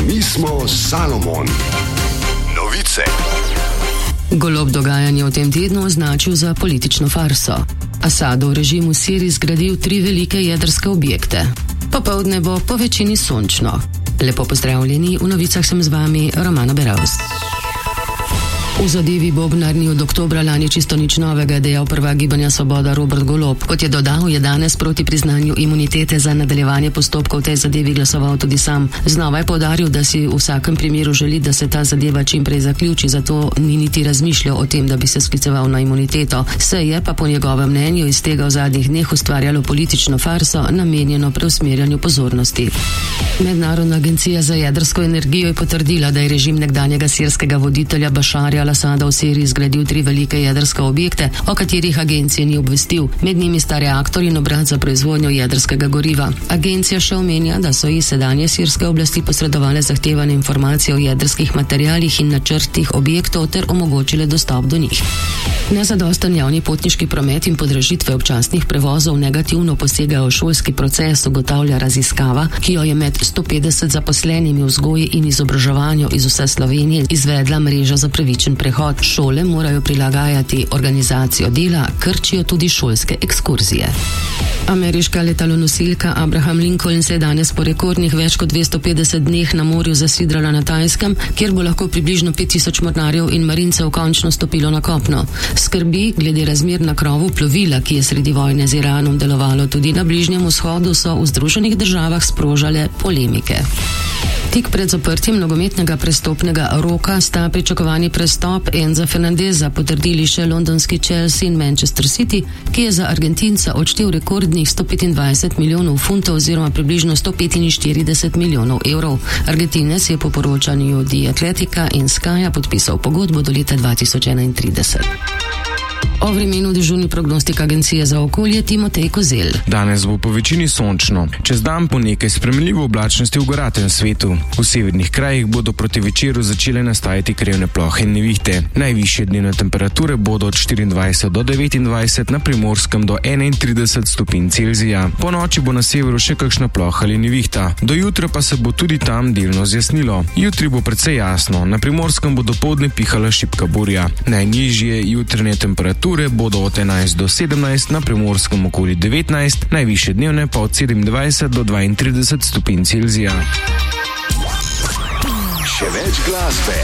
Mi smo Salomon. Novice. Golob dogajanje v tem tednu označil za politično farso. Asadov režim v Siriji zgradil 3 velike jedrske objekte. Popoldne bo po večini sončno. Lepo pozdravljeni, v novicah sem z vami Romana Beravs. V zadevi Bobnar ni od oktobra lani čisto nič novega, dejal prvak Gibanja Svoboda Robert Golob. Kot je dodal, je danes proti priznanju imunitete za nadaljevanje postopkov v tej zadevi glasoval tudi sam. Znova je poudaril, da si v vsakem primeru želi, da se ta zadeva čim prej zaključi, zato ni niti razmišljal o tem, da bi se skliceval na imuniteto. Se je pa po njegovem mnenju iz tega v zadnjih dneh ustvarjalo politično farso, namenjeno preusmerjanju pozornosti. Mednarodna agencija za jedrsko energijo je potrdila, da je režim nekdanjega sirskega voditelja Bašarja Al-Asada v Siriji zgradil 3 velike jedrske objekte, o katerih agencija ni obvestil. Med njimi sta reaktor in obrat za proizvodnjo jedrskega goriva. Agencija še omenja, da so ji sedanje sirske oblasti posredovale zahtevane informacije o jedrskih materialih in načrtih objektov ter omogočile dostop do njih. Nezadosten javni potniški promet in podražitve občasnih prevozov negativno posegajo v šolski proces, ugotavlja raziskava, ki jo je med 150 zaposlenimi v vzgoji in izobraževanju iz vse Slovenije izvedla mreža za pravičen prehod. Šole morajo prilagajati organizacijo dela, krčijo tudi šolske ekskurzije. Ameriška letalonosilka Abraham Lincoln se je danes po rekordnih več kot 250 dneh na morju zasidrala na Tajskem, kjer bo lahko približno 5000 mornarjev in marincev končno stopilo na kopno. Skrbi glede razmer na krovu plovila, ki je sredi vojne z Iranom delovalo tudi na Bližnjem vzhodu, so v Združenih državah sprožale polemike. Tik pred zaprtjem nogometnega prestopnega roka sta pričakovani prestop Enza Fernandeza potrdili še londonski Chelsea in Manchester City, ki je za Argentinca odštel rekordnih 125 milijonov funtov oziroma približno 145 milijonov evrov. Argentinec je po poročanju The Athletica in Skya podpisal pogodbo do leta 2031. O vremenu dežurni prognostik agencije za okolje Timotej Kozel. Danes bo po večini sončno. Čez dan po nekaj spremenljivo oblačnosti v goratem svetu. V severnih krajih bodo proti večeru začele nastajati krevne plohe in nevihte. Najvišje dnevne temperature bodo od 24 do 29, na Primorskem do 31 stopinj Celzija. Po noči bo na severu še kakšna ploha ali nevihta. Do jutra pa se bo tudi tam delno zjasnilo. Jutri bo precej jasno. Na Primorskem bo dopoldne pihala šibka burja. Najnižje jutranje temperature bodo od 11 do 17, na Primorskem okoli 19, najvišje dnevne pa od 27 do 32 stopinj Celzija. Še več glasbe.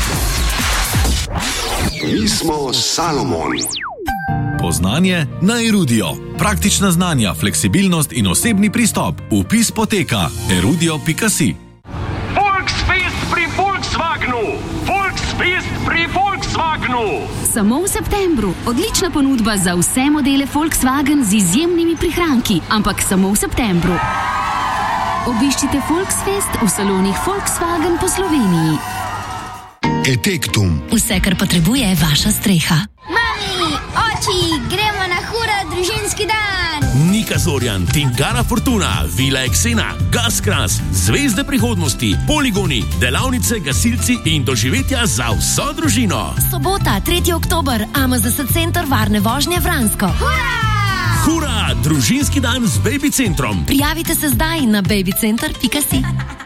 Mi smo Salomon. Poznanje na Erudio. Praktična znanja, fleksibilnost in osebni pristop. Vpis poteka erudio.si. Volksfest pri Volkswagenu! Volksfest pri Volkswagenu! Samo v septembru. Odlična ponudba za vse modele Volkswagen z izjemnimi prihranki, ampak samo v septembru. Obiščite Volksfest v salonih Volkswagen po Sloveniji. Etektum. Vse, kar potrebuje vaša streha. Mami, oči, gremo na hura družinski dan. Nika Zorjan, Tingara Fortuna, Vila Eksena, Gaskras, Zvezde prihodnosti, poligoni, delavnice, gasilci in doživetja za vso družino. Sobota, 3. oktober, AMZS Center varne vožnje Vransko. Hura! Hura, družinski dan z Baby Centrom. Prijavite se zdaj na babycenter.si.